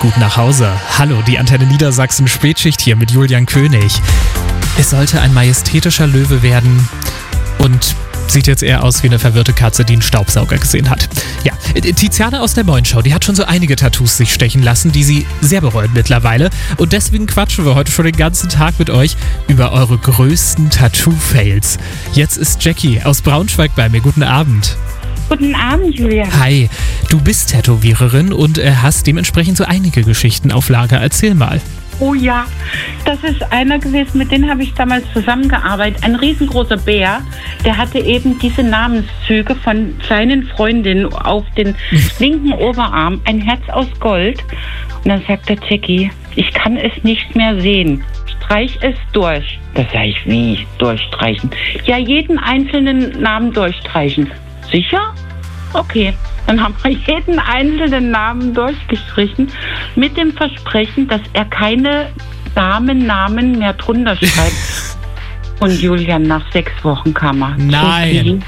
gut nach Hause. Hallo, die Antenne Niedersachsen Spätschicht hier mit Julian König. Es sollte ein majestätischer Löwe werden und sieht jetzt eher aus wie eine verwirrte Katze, die einen Staubsauger gesehen hat. Ja, Tiziana aus der Moin-Show, die hat schon so einige Tattoos sich stechen lassen, die sie sehr bereut mittlerweile. Und deswegen quatschen wir heute schon den ganzen Tag mit euch über eure größten Tattoo-Fails. Jetzt ist Jackie aus Braunschweig bei mir. Guten Abend. Guten Abend, Julian. Hi, du bist Tätowiererin und hast dementsprechend so einige Geschichten auf Lager. Erzähl mal. Oh ja, das ist einer gewesen, mit dem habe ich damals zusammengearbeitet. Ein riesengroßer Bär, der hatte eben diese Namenszüge von seinen Freundinnen auf den linken Oberarm, ein Herz aus Gold. Und dann sagt der Jackie, ich kann es nicht mehr sehen. Streich es durch. Da sage ich, wie durchstreichen? Ja, jeden einzelnen Namen durchstreichen. Sicher? Okay. Dann haben wir jeden einzelnen Namen durchgestrichen mit dem Versprechen, dass er keine Damennamen mehr drunter schreibt. Und Julian, nach 6 Wochen kam er. Nein.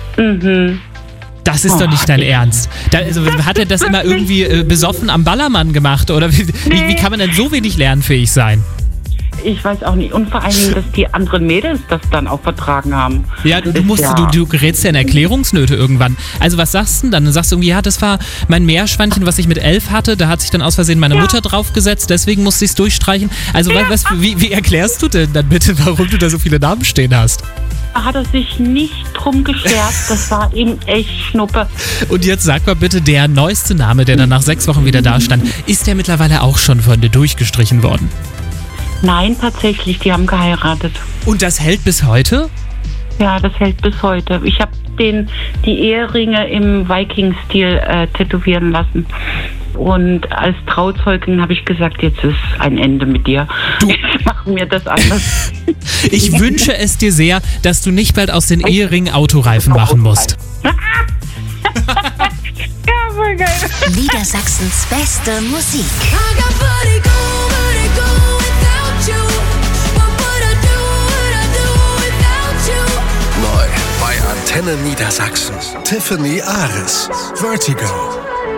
Das ist doch nicht dein Ernst. Hat er das immer irgendwie besoffen am Ballermann gemacht? Oder wie kann man denn so wenig lernfähig sein? Ich weiß auch nicht. Und vor allen Dingen, dass die anderen Mädels das dann auch vertragen haben. Ja, du gerätst ja in Erklärungsnöte irgendwann. Also was sagst du denn dann? Du sagst irgendwie, ja, das war mein Meerschweinchen, was ich mit 11 hatte. Da hat sich dann aus Versehen meine Mutter draufgesetzt, deswegen musste ich es durchstreichen. Also wie erklärst du denn dann bitte, warum du da so viele Namen stehen hast? Da hat er sich nicht drum geschert. Das war ihm echt Schnuppe. Und jetzt sag mal bitte, der neueste Name, der dann nach 6 Wochen wieder da stand, ist der mittlerweile auch schon von dir durchgestrichen worden? Nein, tatsächlich, die haben geheiratet. Und das hält bis heute? Ja, das hält bis heute. Ich habe die Eheringe im Viking-Stil tätowieren lassen. Und als Trauzeugin habe ich gesagt, jetzt ist ein Ende mit dir. Jetzt machen wir das anders. Ich wünsche es dir sehr, dass du nicht bald aus den Eheringen Autoreifen machen musst. Ja, voll geil. Niedersachsens beste Musik. Neu bei Antenne Niedersachsen. Tiffany Ares. Vertigo.